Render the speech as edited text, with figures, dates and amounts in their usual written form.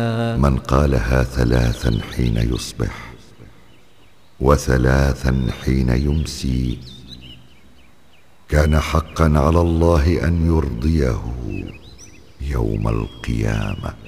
من قالها 3 حين يصبح و3 حين يمسي كان حقا على الله أن يرضيه يوم القيامة.